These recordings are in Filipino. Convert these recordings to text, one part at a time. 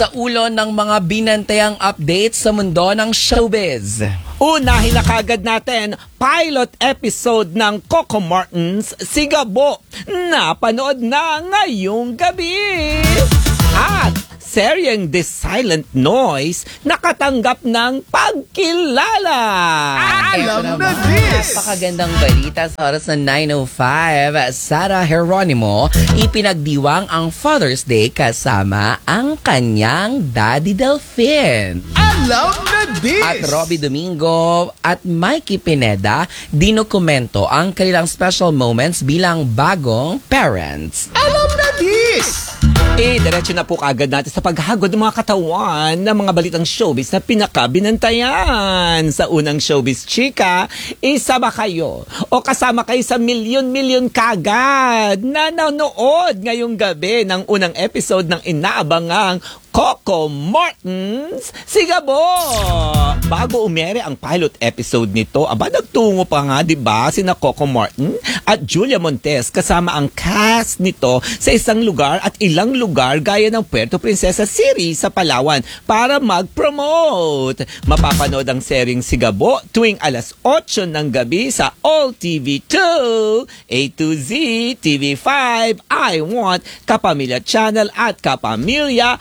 Sa ulo ng mga binantayang updates sa mundo ng showbiz. Unahin na kagad natin, pilot episode ng Coco Martin's Sigabo na panood na ngayong gabi. At seryeng The Silent Noise nakatanggap ng pagkilala. Alam na this! Napakagandang balita sa oras na 9:05. Sarah Geronimo ipinagdiwang ang Father's Day kasama ang kanyang Daddy Delfin. Alam na this! At Robbie Domingo at Mikey Pineda dinokumento ang kanilang special moments bilang bagong parents. Alam na this! Diretso na po kagad natin sa paghagod ng mga katawan ng mga balitang showbiz na pinakabinantayan. Sa unang showbiz chika, isa ba kayo o kasama kayo sa milyon-milyon kagad na nanonood ngayong gabi ng unang episode ng inaabangang Coco Martin's Sigabo? Bago umere ang pilot episode nito, nagtungo pa nga, diba, sina Coco Martin at Julia Montes kasama ang cast nito sa isang lugar at ilang lugar gaya ng Puerto Princesa City sa Palawan para mag-promote. Mapapanood ang seryeng Sigabo tuwing alas 8 ng gabi sa All TV2, A to Z, TV5, I Want, Kapamilya Channel at Kapamilya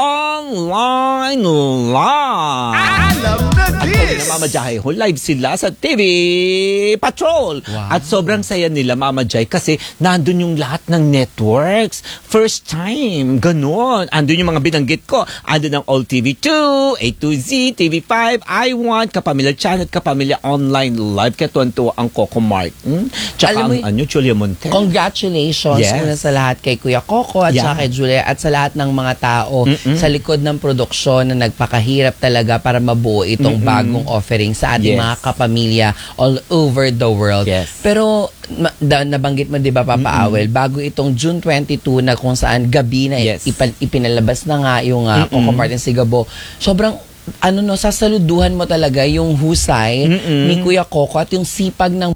Online Live. Alam na this! Mama Jai, live sila sa TV Patrol. Wow. At sobrang saya nila, Mama Jai, kasi nandun yung lahat ng networks. First time, ganun. Andun yung mga binanggit ko. Andun ang All TV2, A to Z, TV5, I Want, Kapamilya Channel, Kapamilya Online Live. Kaya tuwan-tuwa ang Coco Martin. Tsaka Alam mo, ang Julia Montes. Congratulations Yes. muna sa lahat kay Kuya Coco at saka kay Julia at sa lahat ng mga tao sa likod ng produksyon na nagpakahirap talaga para mabuo itong bagong offering sa ating Yes. mga kapamilya all over the world. Yes. Pero nabanggit mo 'di ba Papa Awel, bago itong June 22 na kung saan gabi na Yes. ipinalabas na nga yung Coco Martin Sigabo. Sobrang sasaluduhan mo talaga yung husay ni Kuya Coco at yung sipag ng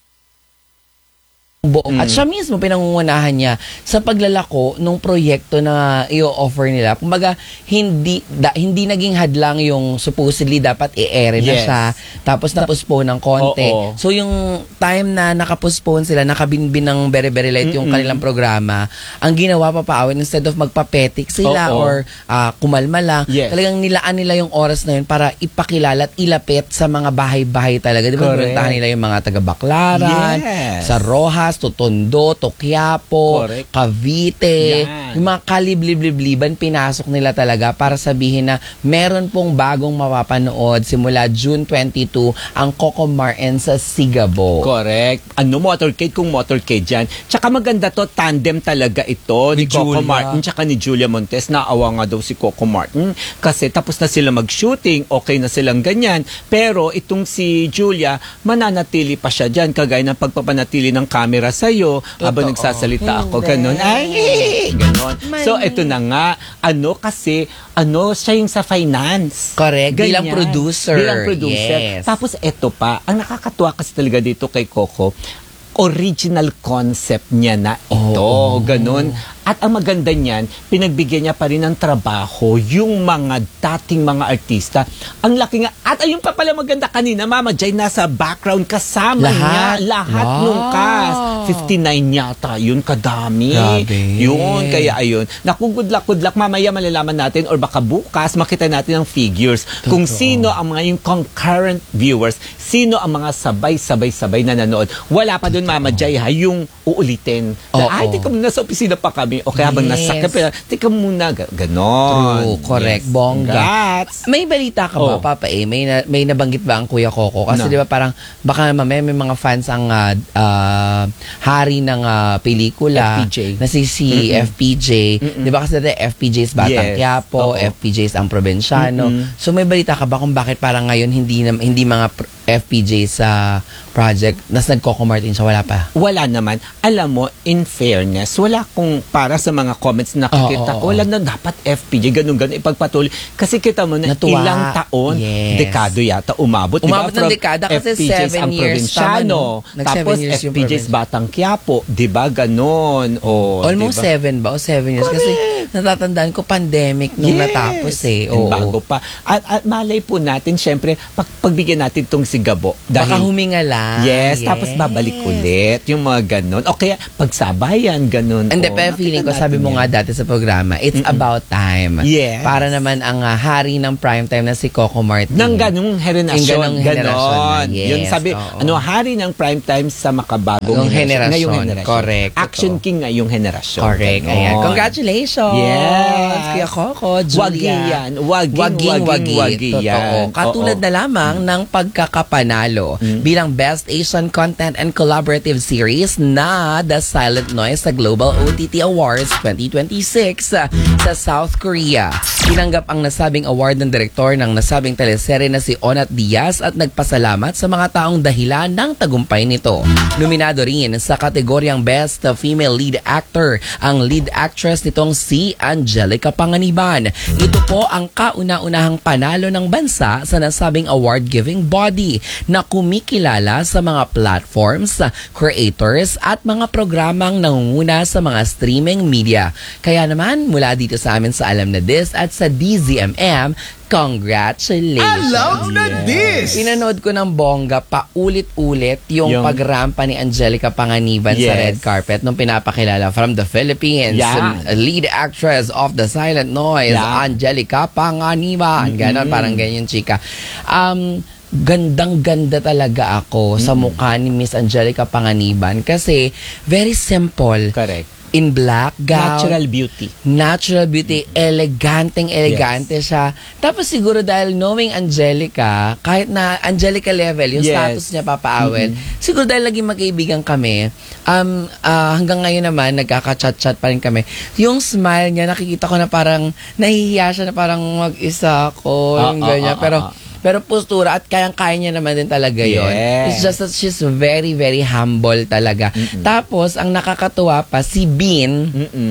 buong. At siya mismo pinangungunahan niya sa paglalako ng proyekto na i-offer nila. Kumbaga, hindi naging hadlang yung supposedly dapat i-air na Yes. siya. Tapos na-postpone ng konti. Oo. So yung time na naka-postpone sila, nakabinbin ng very very late yung kanilang programa, ang ginawa Awin, instead of magpapetik sila Oo. or kumalma lang, Yes. talagang nilaan nila yung oras na yun para ipakilala at ilapit sa mga bahay-bahay talaga. Di ba? Correct. Pinuntahan nila yung mga taga-Baklaran, Yes. sa Rojas, Totondo, Quiapo, Correct. Cavite, Yan. yung mga kaliblib-liban, pinasok nila talaga para sabihin na meron pong bagong mapapanood simula June 22 ang Coco Martin sa Sigabo. Correct. Motorcade kung motorcade yan. Tsaka maganda to, tandem talaga ito ni Coco Julia. Martin tsaka ni Julia Montes. Naawa nga daw si Coco Martin kasi tapos na sila mag-shooting, okay na silang ganyan. Pero itong si Julia, mananatili pa siya dyan kagaya ng pagpapanatili ng camera sa'yo habang nagsasalita ako. Hindi. Ganon. Ay, ganon. So, ito na nga. Kasi, siya yung sa finance. Correct. Bilang Ganyan. producer. Bilang producer. Yes. Tapos eto pa, ang nakakatuwa kasi talaga dito kay Coco, original concept niya na ito. Oo. Ganon. At ang maganda niyan, pinagbigyan niya pa rin ng trabaho yung mga dating mga artista. Ang laki nga. At ayun pa pala maganda kanina, Mama Jai, nasa background kasama Lahat? niya. Lahat Wow. nung cast. 59 yata. Yun, kadami. Grabe. Yun, kaya ayun. Naku, good luck. Mamaya malalaman natin or baka bukas makita natin ang figures. Kung sino ang mga yung concurrent viewers, sino ang mga sabay na nanood. Wala pa dun, Mama Jai, ha, yung uulitin. Oo. Ay, tika muna, sa opisina pa kami. O kaya habang Yes. nasa kape, tika muna. Ganon. True, correct, Yes. bongga. Congrats. May balita ka ba, Oh. Papa A? May nabanggit ba ang Kuya Coco? Kasi No. di ba parang baka mamaya may mga fans ang hari ng pelikula FPJ. na si FPJ. Di ba kasi dati FPJ's Batang Yes. Quiapo, Oo. FPJ's ang Provinciano. So may balita ka ba kung bakit parang ngayon hindi mga FPJ sa project, nas nagko-Martin siya, wala pa. Wala naman. Alam mo, in fairness, wala kung para sa mga comments na nakikita ko, wala na dapat FPJ, ganun-ganun, ipagpatuloy. Kasi kita mo na Natuwa. ilang taon, Yes. dekado yata umabot. Umabot diba? ng dekada kasi FPJs 7 ang years. probinsyano. Tama, no? Tapos Nag 7 years yung FPJs Batang Quiapo. Diba? Ganon. O, Almost diba? 7 ba? O 7 years. Kasi natatandaan ko pandemic nung natapos eh. And bago pa. At malay po natin, syempre, pagbigyan natin tong si Gabo. Baka huminga lang. Yes, tapos babalik ulit. Yung mga ganon. O kaya, pagsabayan, ganon. Hindi, O, pero feeling ko, nakita sabi natin mo yan. nga dati sa programa, it's about time. Yes. Para naman ang hari ng primetime na si Coco Martin. Nang ganong henerasyon. Yung ganong henerasyon na, Ganon. yes, Yun sabi, oo. hari ng primetime sa makabagong Yung henerasyon. Ngayong henerasyon. Correct, Action totoo. King ngayong henerasyon. Correct. Ganon. Ayan. Congratulations! Yes. Kuya Coco, Julia. Wagi yan. Wagi Totoo. yan. Katulad na lamang ng pagkakapanalo bilang Best Asian Content and Collaborative Series na The Silent Noise sa Global OTT Awards 2026 sa South Korea. Tinanggap ang nasabing award ng direktor ng nasabing teleserye na si Onat Diaz at nagpasalamat sa mga taong dahilan ng tagumpay nito. Nominado rin sa kategoryang Best Female Lead Actor ang lead actress nitong si Angelica Panganiban. Ito po ang kauna-unahang panalo ng bansa sa nasabing award-giving body na kumikilala sa mga platforms, creators at mga programang nangunguna sa mga streaming media. Kaya naman, mula dito sa amin sa Alam na This at sa DZMM, congratulations! Alam na this! Pinanood ko ng bongga paulit-ulit yung pagrampa ni Angelica Panganiban sa Yes. red carpet nung pinapakilala from the Philippines. Yeah. Lead actress of The Silent Noise, Yeah. Angelica Panganiban. Ganon, parang ganyan, chika. Gandang-ganda talaga ako sa mukha ni Miss Angelica Panganiban kasi very simple. Correct. In black gown. Natural beauty. Elegante siya. Tapos siguro dahil knowing Angelica, kahit na Angelica level, yung Yes. status niya papaawel, siguro dahil laging magkaibigan kami, hanggang ngayon naman, nagkaka-chat-chat pa rin kami. Yung smile niya, nakikita ko na parang, nahihiya siya na parang mag-isa ko, yung ganyan. Pero postura at kayang-kaya niya naman din talaga yon. Yes. It's just that she's very, very humble talaga. Tapos, ang nakakatuwa pa, si Bean,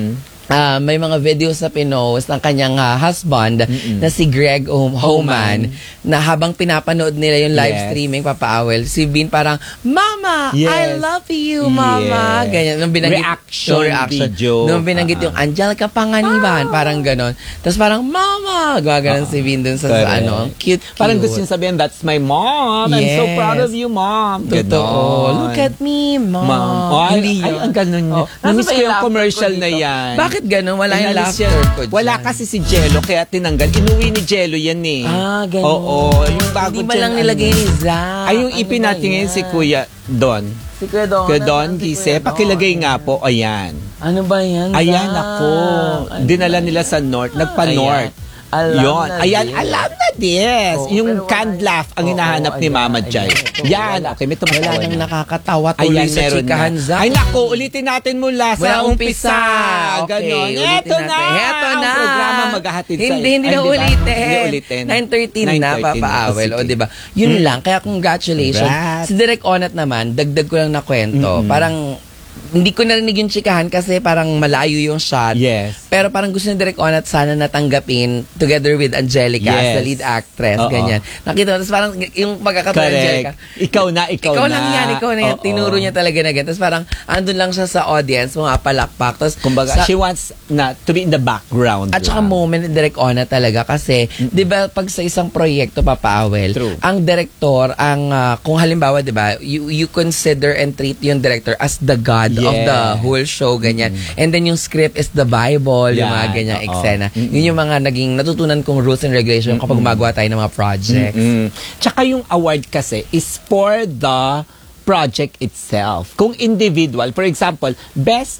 may mga videos na pinost ng kanyang husband na si Greg Homan na habang pinapanood nila yung live Yes. streaming papaawel, si Bean parang, Mama, Yes. I love you, Mama. Yes. Ganyan. Nung binanggit, Reaction video. Nung binanggit yung Angelica Panganiban, parang ganon. Tapos parang, Mama, gumaganon si Bean dun sa Correct. ano, cute. Parang gusto niya sabihin, that's my mom. I'm so Yes. proud of you, Mom. Totoo. Ganon. Look at me, Mom. Mom. Oh, Hindi ay, yun. ang ganun niya. Oh. Namiss Nasa ko ba yung laughter commercial ko na dito? yan. Bakit ganun? Wala yung Inalis laughter yan. ko dyan. Wala kasi si Jello, kaya tinanggal. Inuwi ni Jello yan eh. Ganun. Oo, yung bago Hindi ba dyan, lang nilagay ni Zach? Ay, yung ipin Ano ba natin ngayon yan? si Kuya Don. Si Kuya Don. Kuya Don, Nasaan si Gise, Kuya Don? pakilagay nga po. Ayan. Ano ba yan, Ayan Zach? ako. Ano Dinala ba nila yan? sa North. Nagpa-North. Alam Yon. na Ayan, this. alam na this. Oo, Yung pero wala canned yan. laugh ang Oo, hinahanap ni ayan, Mama ayan. Jai. Ito, Yan, wala. okay, may Wala tumatawa nang na. nakakatawa. Tuloy Ayan, sa meron na. chikahan, Zach. Ay, naku, ulitin natin mula sa Mula umpisa. Okay, Ganon. ulitin Eto na. natin. Eto Ang na. programa maghahatid sa Hindi na Ay, diba? ulitin. Hindi ulitin. 9:13 na, 9:13 papaawel. na. O, diba? Yun lang. Kaya congratulations. Congrats. Si Direk Onat naman, dagdag ko lang na kwento. Parang, hindi ko narinig yung chikahan kasi parang malayo yung shot. Yes. Pero parang gusto ni Direk Onat sana natanggapin together with Angelica as Yes. the lead actress. Oo. Ganyan. Nakita mo, tapos parang yung pagkakataon ni Angelica. Correct. Ikaw na. Ikaw lang yan. Oo. Tinuro niya talaga na ganyan. Tapos parang andun lang siya sa audience, mga palakpak. Tapos, Kumbaga, she wants na to be in the background. at saka lang. moment ni Direk Ona talaga kasi, di ba, pag sa isang proyekto, papaawel, True. ang director, kung halimbawa, di ba, you consider and treat yung director as the god of Yes. the whole show, ganyan. And then yung script is the Bible, yung mga Yan, ganyang oo. eksena. Yun yung mga naging natutunan kong rules and regulations kapag gumagawa tayo ng mga projects. Tsaka yung award kasi is for the project itself. Kung individual, for example, Best Actor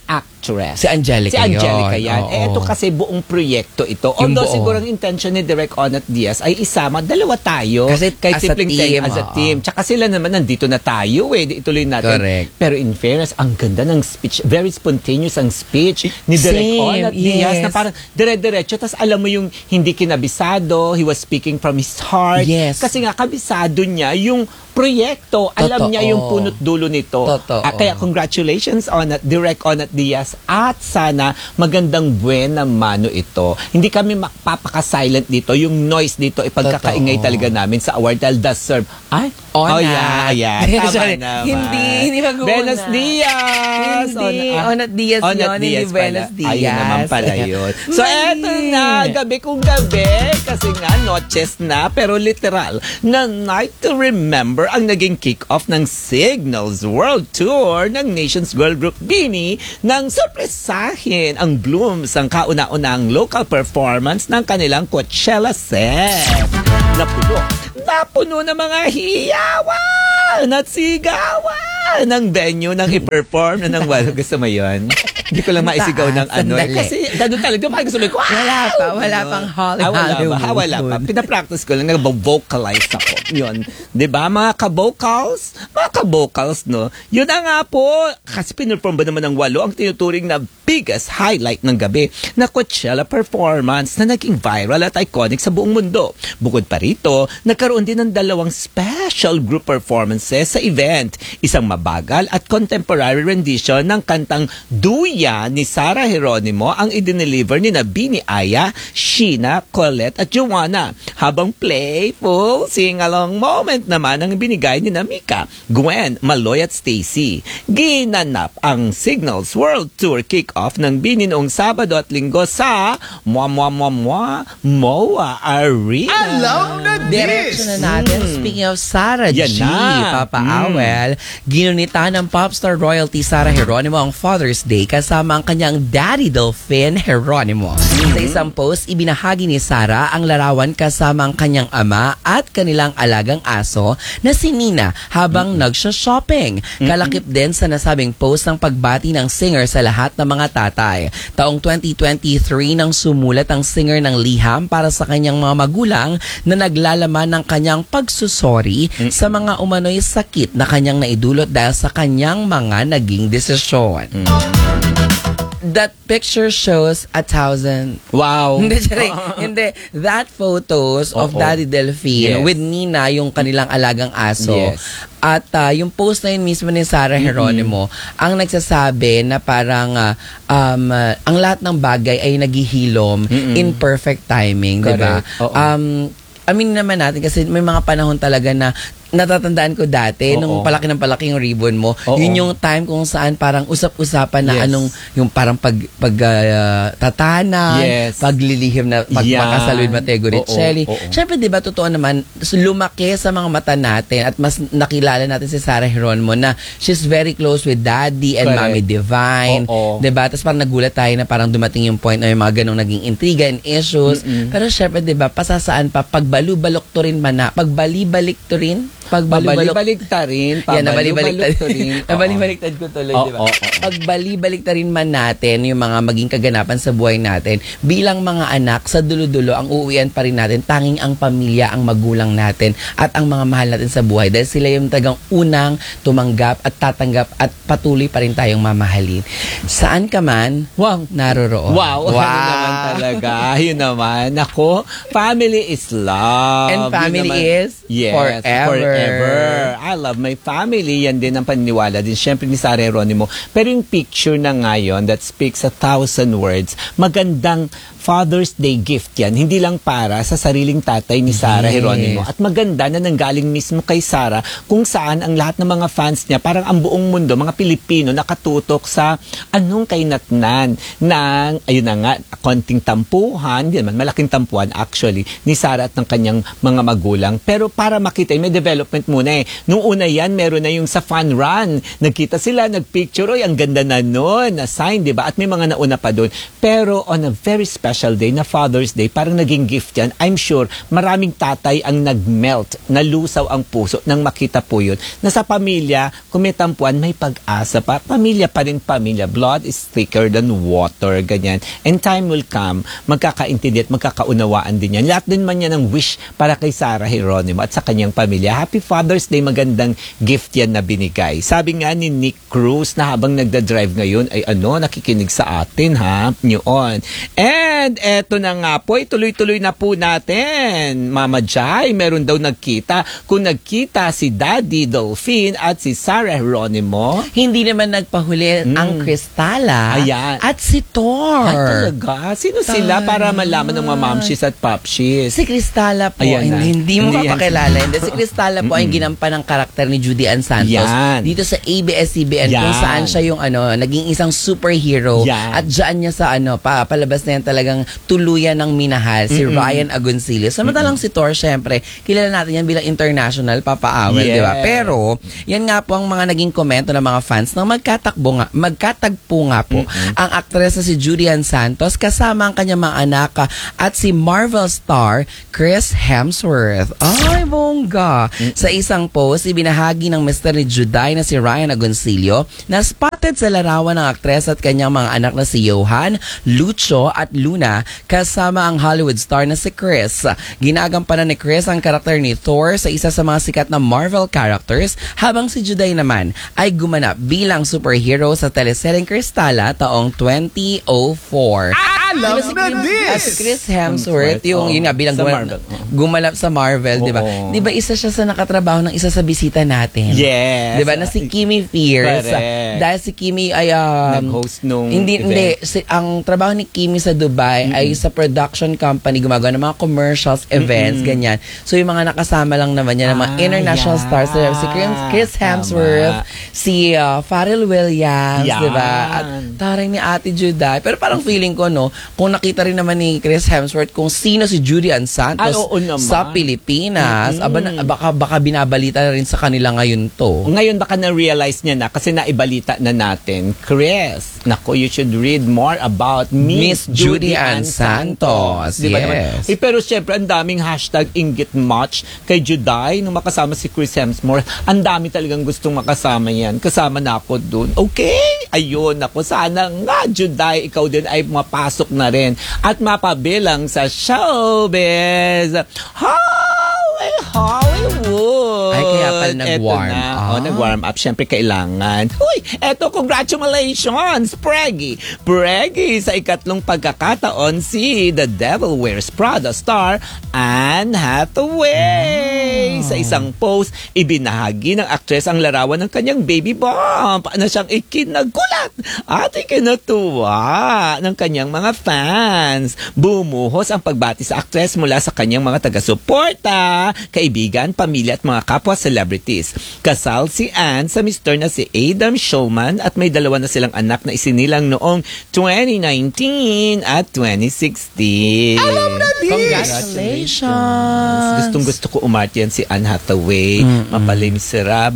actress. Si Angelica Si Angelica yun. yan. Oo. Ito kasi buong proyekto ito. Yung Although buo. siguro ang intention ni Direk Onat Diaz ay isama, dalawa tayo. Kasi kahit as a simpleng team, as a oo. team. Tsaka sila naman, nandito na tayo di ituloy natin. Correct. Pero in fairness, ang ganda ng speech. Very spontaneous ang speech ni Direk Same, Onat Diaz yes. na parang dire-diretso. Tapos alam mo yung hindi kinabisado, he was speaking from his heart. Yes. Kasi nga kabisado niya yung proyekto. Alam Totoo. niya yung punot dulo nito. Totoo. Kaya congratulations on Direk Onat Diaz at sana magandang buena mano ito. Hindi kami magpapaka-silent dito. Yung noise dito ipagkakaingay Totoo. talaga namin sa award dahil does serve. Ay, Onat. Tama Sorry. naman. Hindi mag-uuna. Buenos Diaz. Hindi, Onat Diaz yun, hindi Buenos Diaz. Ayun naman pala yun. So, Mali. eto na, gabi kung gabi. Kasi nga, noches na, pero literal, na night to remember ang naging kick-off ng Signals World Tour ng Nations Girl Group Bini nang sorpresahin ang Blooms ang kauna-unang local performance ng kanilang Coachella set. Napuno ng mga hiyawan at sigawan ng venue nang i-perform na ng walo. Gusto mo yun? Hindi ko lang maisigaw ng ano. Sandali. Kasi ganun talaga. Bakit gusto mo ko? Wala pang Wala ba? Wala pa. Pinapractice ko lang. Nag-vocalize ako. Yun. Diba? Mga ka-vocals, no? Yun na nga po. Kasi pinurform ba naman ng walo ang tinuturing na biggest highlight ng gabi na Coachella performance na naging viral at iconic sa buong mundo. Bukod pa rito, nagkaroon din ng dalawang special group performances sa event. Isang mabagal at contemporary rendition ng kantang Duya ni Sarah Geronimo ang idineliver ni Bini Aya, Sheena, Colette at Joanna. Habang playful sing-along moment naman ang binigay ni Mika, Gwen, Maloy at Stacy. Ginanap ang Signals World Tour kick-off ng Bini noong Sabado at Linggo sa MOA Arena. Alam na Diretso this! na natin. Speaking of Sarah Yan G, na. Papa Awel, ginunita ng popstar royalty Sarah Geronimo ang Father's Day kasama ang kanyang daddy Delfin Geronimo. Sa isang post, ibinahagi ni Sarah ang larawan kasama ang kanyang ama at kanilang alagang aso na si Nina habang nagsha-shopping. Kalakip din sa nasabing post ng pagbati ng singer sa lahat ng mga tatay. Taong 2023 nang sumulat ang singer ng liham para sa kanyang mga magulang na naglalaman ng kanyang pagsusori sa mga umano'y sakit na kanyang naidulot dahil sa kanyang mga naging desisyon. That picture shows 1,000. Wow. Hindi, charing. Hindi. That photos of Oo. Daddy Delfin Yes. with Nina, yung kanilang alagang aso. Yes. At yung post na yun mismo ni Sarah Geronimo, ang nagsasabi na parang ang lahat ng bagay ay naghihilom in perfect timing, di ba? Correct. Oo. Aminin naman natin kasi may mga panahon talaga na natatandaan ko dati, Oo. nung palaki ng palaki yung ribbon mo, Oo. yun yung time kung saan parang usap-usapan na Yes. anong, yung parang tatanan, Yes. paglilihim na pagpakasalud Matego Richelli. Oo. Siyempre, di ba, totoo naman, lumaki sa mga mata natin at mas nakilala natin si Sarah Geronimo na she's very close with Daddy and Correct. Mommy Divine. Oo. Di ba? Tapos parang nagulat tayo na parang dumating yung point na yung mga ganong naging intriga and issues. Pero syempre, di ba, pasasaan pa, pagbalubalik to rin Pabalik-balik rin. Yan, nabali-baliktad. rin. Nabali-baliktad ko tuloy, di ba? Oo. Pagbali-baliktad rin man natin yung mga maging kaganapan sa buhay natin, bilang mga anak, sa dulo-dulo, ang uuwian pa rin natin, tanging ang pamilya, ang magulang natin, at ang mga mahal natin sa buhay. Dahil sila yung tagang unang tumanggap at tatanggap at patuloy pa rin tayong mamahalin. Saan ka man, Wow. naroroon. Wow. Ano naman talaga. Yun naman. Ako, family is love. And family Yun naman. is Yes, forever. I love my family. Yan din ang paniniwala din. Siyempre ni Sarah Geronimo. Pero yung picture na ngayon that speaks 1,000 words, magandang Father's Day gift yan. Hindi lang para sa sariling tatay ni Sarah Yes. Geronimo. At maganda na nanggaling mismo kay Sarah kung saan ang lahat ng mga fans niya, parang ang buong mundo, mga Pilipino, nakatutok sa anong kainatnan ng, ayun na nga, konting tampuhan, hindi naman, malaking tampuhan actually, ni Sarah at ng kanyang mga magulang. Pero para makita, may development muna eh. Nung una yan, meron na yung sa fun run. Nagkita sila, nagpicture, oy, ang ganda na nun, na sign, di ba? At may mga nauna pa doon. Pero on a very special special day na Father's Day, parang naging gift yan. I'm sure maraming tatay ang nagmelt, nalusaw ang puso nang makita po yun, na sa pamilya, kung may tampuan, may pag-asa pa. Pamilya pa rin pamilya. Blood is thicker than water, ganyan. And time will come, magkakaintindi at magkakaunawaan din yan. Lahat din man yan ng wish para kay Sarah Geronimo at sa kanyang pamilya. Happy Father's Day, magandang gift yan na binigay. Sabi nga ni Nick Cruz na habang nagda-drive ngayon ay nakikinig sa atin ha, yun. And eto na nga po, tuloy-tuloy na po natin. Mama Jai, meron daw nagkita. Kung nagkita si Daddy Dolphin at si Sarah Geronimo, Hindi naman nagpahuli ang Cristala Ayan. at si Thor. ay talaga, sino sila para malaman ng mga momshies at popshies? Si Cristala po, Ayan na. hindi mo Hindi yan. mapakilala. Hindi, si Cristala po ay ginampan ng karakter ni Judy Ann Santos Yan. dito sa ABS-CBN kung Yan. saan siya yung naging isang superhero Yan. at dyan niya sa palabas na yan talagang tuluyan ng minahal si Ryan Agoncillo. Samantalang si Thor, syempre, kilala natin yan bilang international papaawal, Yes. di ba? Pero, yan nga po ang mga naging komento ng mga fans na magkatagpo nga po ang aktres na si Judy Ann Santos kasama ang kanyang mga anak at si Marvel star Chris Hemsworth. Ay, bongga! Sa isang post, ibinahagi ng mister ni Juday na si Ryan Agoncillo na spotted sa larawan ng aktres at kanyang mga anak na si Johan, Lucho at Luna kasama ang Hollywood star na si Chris. Ginagampanan ni Chris ang karakter ni Thor sa isa sa mga sikat na Marvel characters habang si Juday naman ay gumanap bilang superhero sa teleseryeng Cristala taong 2004. Alam Diba na Si this! Chris Hemsworth, yun nga bilang Sa Marvel. gumanap sa Marvel, di ba? Oo. Di ba isa siya sa nakatrabaho ng isa sa bisita natin? Yes. Di ba? Na si Kimi Fierce. Correct. Dahil si Kimi ay nag-host nung hindi, event. ang trabaho ni Kimi sa Dubai ay sa production company, gumagawa ng mga commercials, events, ganyan. So yung mga nakasama lang naman niya ng mga international yeah. stars. Si Chris Hemsworth, si Pharrell Williams, Yan. di ba? At taray ni Ate Juday. Pero parang feeling ko, kung nakita rin naman ni Chris Hemsworth kung sino si Judy Ann Santos Ay, oo naman. sa Pilipinas, baka binabalita na rin sa kanila ngayon to. Ngayon baka na-realize niya na kasi naibalita na natin, Chris, naku, you should read more about Miss Judy Ann Santos. Di ba naman? Yes. Pero syempre, ang daming hashtag inggit match kay Juday nung makasama si Chris Hemsworth. Ang dami talagang gustong makasama yan. Kasama na ako dun. Okay, ayun ako. Sana nga, Juday, ikaw din ay mapasok na rin at mapabilang sa showbiz. Hollywood! Ay, kaya pala Eto nag-warm na. up. Nag-warm up. Siyempre, kailangan. Uy, eto, congratulations, Preggy! Preggy, sa ikatlong pagkakataon, si The Devil Wears Prada star Anne Hathaway. Sa isang post, ibinahagi ng aktres ang larawan ng kanyang baby bump na siyang ikinagulat at ikinatuwa ng kanyang mga fans. Bumuhos ang pagbati sa aktres mula sa kanyang mga taga-suporta, kaibigan, pamilya at mga kapwa celebrities. Kasal si Anne sa mister na si Adam Showman at may dalawa na silang anak na isinilang noong 2019 at 2016. Alam na this! Congratulations! Gustong-gusto ko umarte yan si Anne Hathaway. Mapa-Limsera,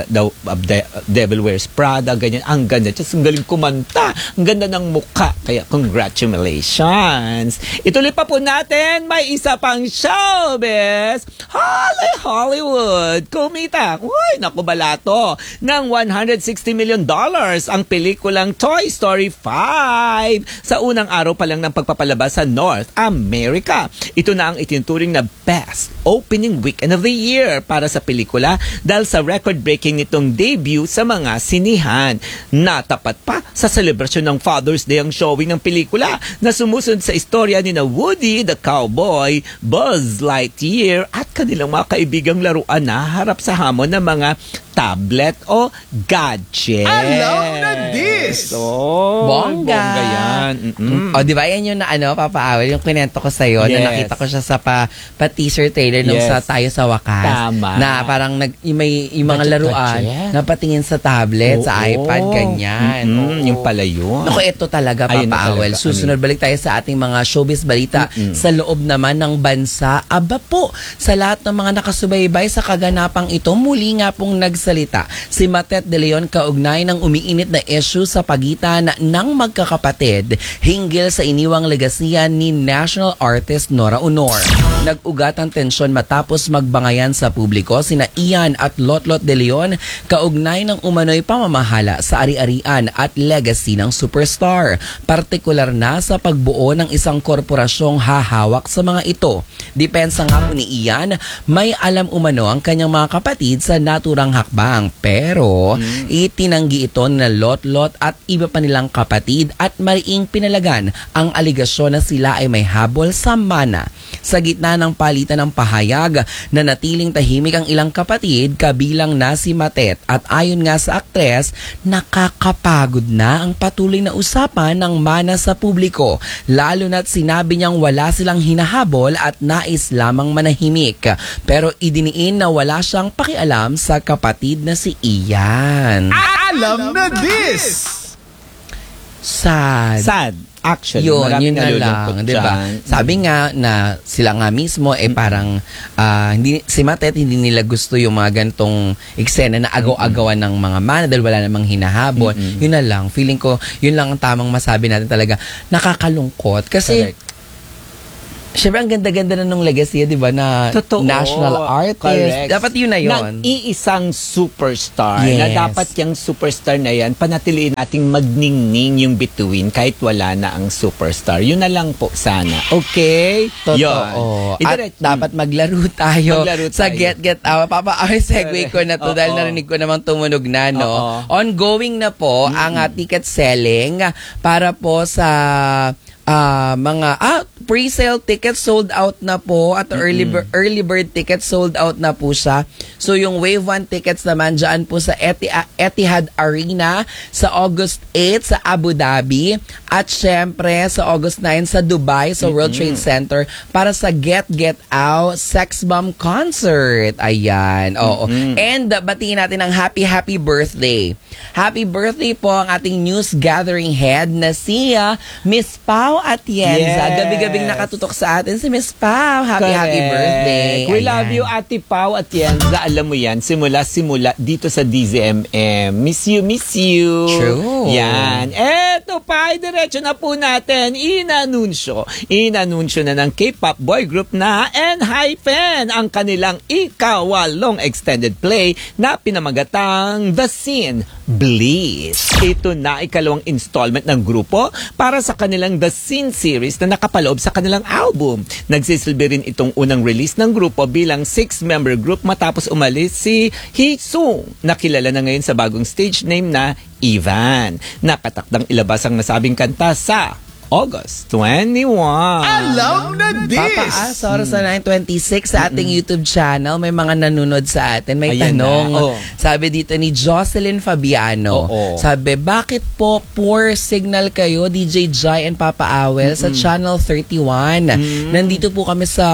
Devil Wears Prada, ganyan. Ang ganda. Just ang galing kumanta. Ang ganda ng mukha. Kaya congratulations. Ituloy pa po natin. May isa pang showbiz. Hollywood. Kumita. Uy, naku balato. Ng $160 million ang pelikulang Toy Story 5 sa unang araw pa lang ng pagpapalabas sa North America. Ito na ang itinuturing na best opening weekend of the year para sa pelikula dahil sa record-breaking nitong debut sa mga sinihan. Natapat pa sa selebrasyon ng Father's Day ang showing ng pelikula na sumusunod sa istorya ni na Woody the Cowboy, Buzz Lightyear at kanilang mga kaibigang laruan na harap sa hamon ng mga tablet o gadget. Alam na this! Bongga. Bongga yan. O, di ba yan yung papaawal, yung kinento ko sa'yo, Yes. na nakita ko siya sa pa-teaser trailer nung Yes. sa Tayo sa Wakas. Tama. Na parang yung mga Gadget, laruan gadget. na patingin sa tablet, sa Oo. iPad, ganyan. Oo. Yung pala yun. Naku, ito talaga, Ayun na papaawal. talaga. Susunod, balik tayo sa ating mga showbiz balita sa loob naman ng bansa. Aba po, sa lahat ng mga nakasubaybay sa kaganapang ito, muli nga pong nagsalita si Matet De Leon kaugnay ng umiinit na issue sa sa pagitan ng magkakapatid hinggil sa iniwang legasiya ni national artist Nora Honor. Nag-ugat ang tensyon matapos magbangayan sa publiko sina Ian at Lotlot de Leon kaugnay ng umano'y pamamahala sa ari-arian at legacy ng superstar, partikular na sa pagbuo ng isang korporasyong hahawak sa mga ito. Depensa nga po ni Ian, may alam umano ang kanyang mga kapatid sa naturang hakbang, pero itinanggi ito na Lotlot at iba pa nilang kapatid at mariing pinalagan ang aligasyon na sila ay may habol sa mana. Sa gitna ng palitan ng pahayag na natiling tahimik ang ilang kapatid kabilang na si Matet at ayon nga sa aktres, nakakapagod na ang patuloy na usapan ng mana sa publiko, lalo na't sinabi niyang wala silang hinahabol at nais lamang manahimik, pero idiniin na wala siyang pakialam sa kapatid na si Ian. Alam na this! Sad. Actually, Yun na nalulungkot lang, di ba? dyan. Sabi nga na sila nga mismo parang hindi, si Matet hindi nila gusto yung mga gantong eksena na agaw-agawan ng mga mana dahil wala namang hinahabol. Yun na lang. Feeling ko, yun lang ang tamang masabi natin talaga. Nakakalungkot. Kasi, Correct. syempre, ang ganda-ganda na nung legacy, di ba, na Totoo. national artist. Correct. Dapat yun na yun. Ng iisang superstar Yes. na dapat yung superstar na yan, panatiliin nating magningning yung bituin kahit wala na ang superstar. Yun na lang po sana. Okay? Totoo. Yun. At dapat maglaro tayo, Maglaro sa tayo. Get Out. Segue ko na to Oo. dahil narinig ko namang tumunog na, no? Oo. Ongoing na po ang ticket selling para po sa mga pre-sale tickets sold out na po at early bird tickets sold out na po siya. So yung Wave 1 tickets naman dyan po sa Etihad Arena sa August 8 sa Abu Dhabi at syempre sa August 9 sa Dubai sa World Trade Center para sa Get Out Sex Bomb Concert. Ayan. Oo. And batiin natin ang happy birthday. Happy birthday po ang ating news gathering head na si Miss Pau Atienza. Yes. Gabi-gabing nakatutok sa atin si Miss Pau. Happy Correct. birthday. We Ayan. love you, Ate Pau Atienza. Alam mo yan, simula dito sa DZMM. Miss you. True. Yan. Eto pa, diretso na po natin. Inanunsyo na ng K-pop boy group na ENHYPEN ang kanilang ikawalong extended play na pinamagatang The Scene Bliss. Ito na ikalawang installment ng grupo para sa kanilang The Scene series na nakapaloob sa kanilang album. Nagsisilbi rin itong unang release ng grupo bilang 6-member group matapos umalis si Heesung na kilala na ngayon sa bagong stage name na Ivan. Nakatakdang ilabas ang nasabing kanta sa August 21. Alam na this! Papaas, oras na 9:26 sa ating YouTube channel. May mga nanonood sa atin. May Ayan tanong. na. Oh. Sabi dito ni Jocelyn Fabiano. Oo. Sabi, bakit po poor signal kayo, DJ Jai and Papa Awel, sa channel 31? Nandito po kami sa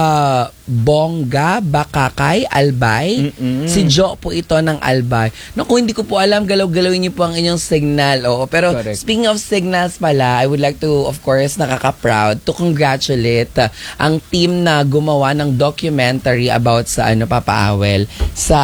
Bongga, Bakakay, Albay. Si Jo po ito ng Albay. Naku, hindi ko po alam, galaw-galawin niyo po ang inyong signal. Oo. Pero Correct. speaking of signals pala, I would like to, of course, nakaka-proud to congratulate ang team na gumawa ng documentary about sa Papa Awel sa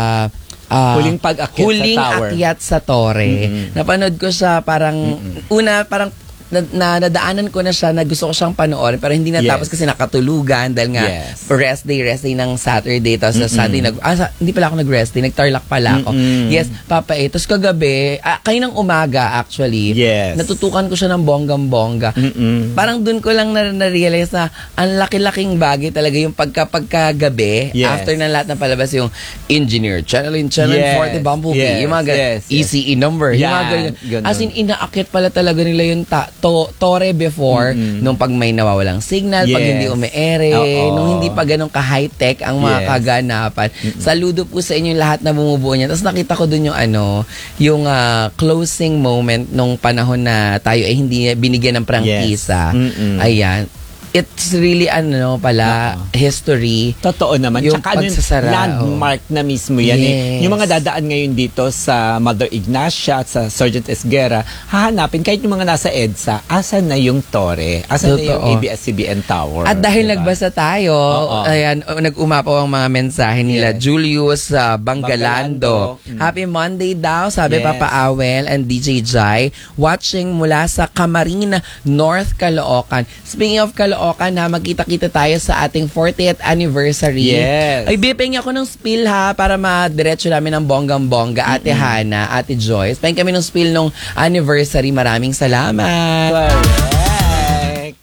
Huling pag-akyat sa tower. akyat sa Torre. Napanood ko siya parang parang nadaanan ko na siya na gusto ko siyang panoorin pero hindi natapos Yes. kasi nakatulugan dahil nga Yes. rest day ng Saturday tapos sa Sunday hindi pala ako nag-rest day, nag-tarlac pala ako. Yes, Papa tapos kagabi kaninang umaga actually Yes. natutukan ko siya ng bonggang-bongga. Parang dun ko lang na-realize na ang laki-laking bagay talaga yung pagkagabi Yes. after ng lahat ng palabas yung Engineer, Channel Yes. 40 Bumblebee, Yes. yung mga Yes. ECE number, yung mga Yan. ganyan. Ganun. As in, inaakit pala talaga nila yung Torre before, nung pag may nawawalang signal, pag Yes. hindi ume-ere, Oo. nung hindi pa ganun ka-high-tech ang mga Yes. kaganapan. Saludo po sa inyo lahat na bumubuo niya. Tapos nakita ko dun yung yung closing moment nung panahon na tayo ay hindi binigyan ng prangkisa. Yes. Ayan. it's really history. Totoo naman. Yung Tsaka pagsasara, landmark na mismo yan. Yes. Yung mga dadaan ngayon dito sa Mother Ignacia at sa Sergeant Esguerra, hahanapin kahit yung mga nasa EDSA, asan na yung Torre? Asan na yung Totoo. ABS-CBN Tower? At dahil diba? nagbasa tayo, ayan, nag-umapaw ang mga mensahe nila. Yes. Julius Bangalando. Bangalando. Happy Monday daw, sabi Yes. Papa Awel and DJ Jai. Watching mula sa Camarines North, Caloocan. Speaking of Caloocan, magkita-kita tayo sa ating 40th anniversary. Yes. Ay, bipeng ako ng spill para ma-diretso namin ng bonggang-bongga. Ate Hana, Ate Joyce. Pahing kami ng spill nung anniversary. Maraming salamat. Correct.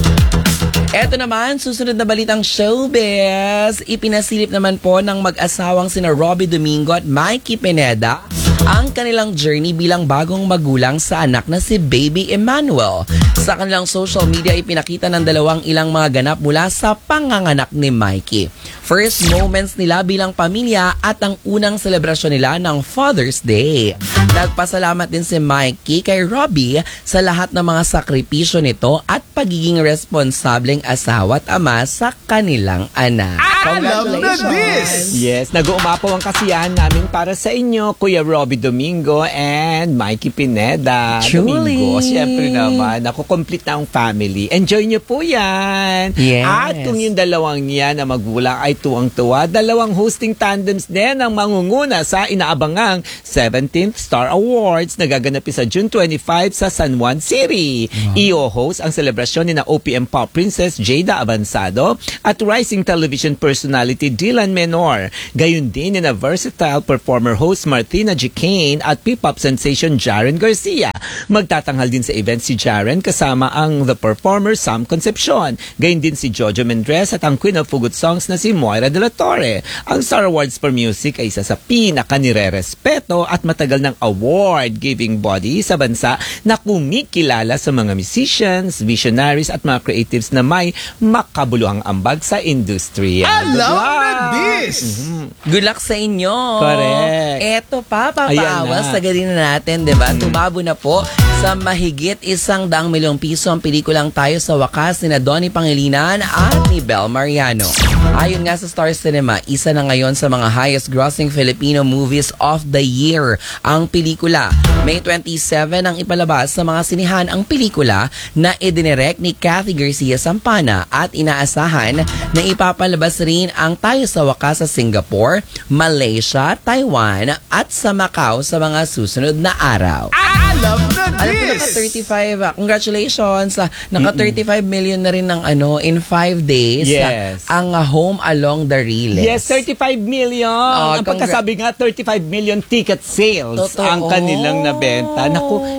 Eto naman, susunod na balitang showbiz. Ipinasilip naman po ng mag-asawang sina Robbie Domingo at Mikey Pineda ang kanilang journey bilang bagong magulang sa anak na si Baby Emmanuel. Sa kanilang social media, ipinakita ng dalawang ilang mga ganap mula sa panganganak ni Mikey. First moments nila bilang pamilya at ang unang selebrasyon nila ng Father's Day. Nagpasalamat din si Mikey kay Robbie sa lahat ng mga sakripisyo nito at pagiging responsableng asawa at ama sa kanilang anak. Alam na this! Yes, nag-uumapaw ang kasiyahan namin para sa inyo, Kuya Robbie Domingo and Mikey Pineda. Truly. Domingo, siyempre naman, nakukomplete na ang family. Enjoy nyo po yan. Yes. At kung yung dalawang yan na magulang ay tuwang-tuwa, dalawang hosting tandems din ang mangunguna sa inaabangang 17th Star Awards na gaganapin sa June 25 sa San Juan City. I-host ang selebrasyon ni na OPM Pop Princess Jada Avansado at rising television personality Dylan Menor. Gayon din ni na versatile performer host Martina G. Kane at P-pop sensation Jaren Garcia. Magtatanghal din sa event si Jaren kasama ang the performer Sam Concepcion. Gayon din si Jojo Mendres at ang Queen of Fugut Songs na si Moira de la Torre. Ang Star Awards for Music ay isa sa pinaka-nire-respeto at matagal ng award-giving body sa bansa na kumikilala sa mga musicians, visionaries at mga creatives na may makabuluhang ambag sa industriya. Alam na this! Good luck sa inyo. Correct. Eto pa, Ayan papaawas. na. Sagalin na natin, diba? Tumabo na po sa mahigit 100 milyong piso ang pelikulang Tayo sa Wakas ni na Donnie Pangilinan at ni Bel Mariano. Ayon nga sa Star Cinema, isa na ngayon sa mga highest grossing Filipino movies of the year ang pelikula. May 27 ang ipalabas sa mga sinihan ang pelikula na idinirect ni Cathy Garcia Sampana at inaasahan na ipapalabas rin ang Tayo sa Wakas sa Singapore, Malaysia, Taiwan at sa Macau sa mga susunod na araw. Alam na Alam ko this! naka 35, congratulations. Naka 35 million na rin ng in 5 days. Yes. Ang Home Along the Riles. Yes, 35 million. Ang pagkasabi nga, 35 million ticket sales Totoo. ang kanilang nabenta. Naku,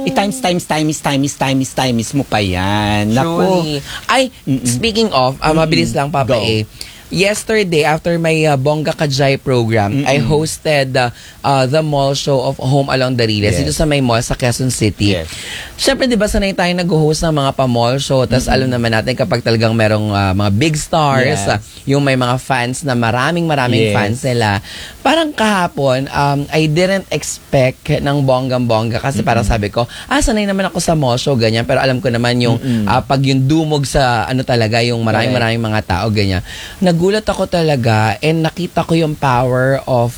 times mo pa yan. Naku. Truly. Ay, speaking of, mabilis lang Papa Go. Yesterday, after my Bongga Kajay program, I hosted the mall show of Home Along the Riles Yes. dito sa may mall sa Quezon City. Yes. Siyempre, di ba sanay tayo nag-host ng mga pa-mall show, tapos alam naman natin kapag talagang merong mga big stars, Yes. yung may mga fans na maraming Yes. fans nila. Parang kahapon, I didn't expect ng bonggang-bongga kasi parang sabi ko, sanay naman ako sa mall show, ganyan. Pero alam ko naman yung pag yung dumog sa talaga, yung maraming mga tao, ganyan. Nagulat ako talaga and nakita ko yung power of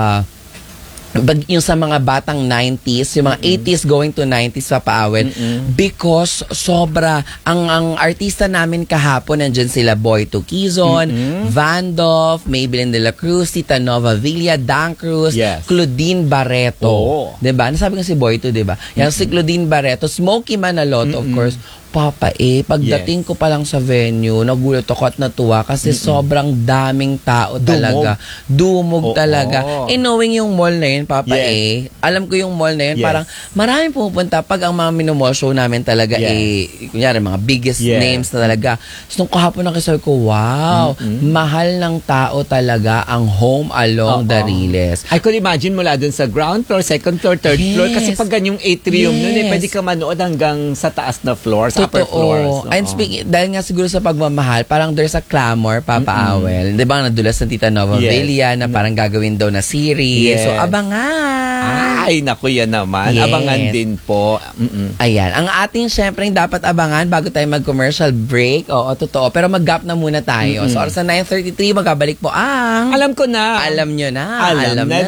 yung sa mga batang 90s, yung mga 80s going to 90s papaawin because sobra ang artista namin kahapon nandiyan sila Boy Tuquizon, Vandoff, Maybelline de la Cruz, Tita Nova Villa, Dan Cruz, Yes. Claudine Barreto. Oo. 'Di ba? Nasabi ko si Boy to, 'di ba? Yan si Claudine Barreto, Smokey Manaloto of course. Papa pagdating ko pa lang sa venue, nagulat ako at natuwa kasi sobrang daming tao talaga. Dumog Oo. talaga. Knowing yung mall na yun, Papa Yes. alam ko yung mall na yun, Yes. parang maraming pumupunta pag ang mga minomall show namin talaga kunyari, mga biggest Yes. names na talaga. So, nung kahapon nakisabi ko, wow, mahal ng tao talaga ang Home Along the Riles. I could imagine mula dun sa ground floor, second floor, third floor. Kasi Yes. pag ganyong atrium nun, Yes. pwede ka manood hanggang sa taas na floor, sa upper floors. Totoo. And speaking, dahil nga siguro sa pagmamahal, parang there's a clamor, Papa Awel. Di ba, nadulas ng Tita Nova Villa na parang gagawin daw na series. Yes. So, abangan! Ay, naku yan naman. Yes. Abangan din po. Ayan. Ang ating syempre dapat abangan bago tayo mag-commercial break. Oo, totoo. Pero mag-gap na muna tayo. So, oras na 9:33, magabalik po ang... Alam ko na. Alam nyo na. Alam na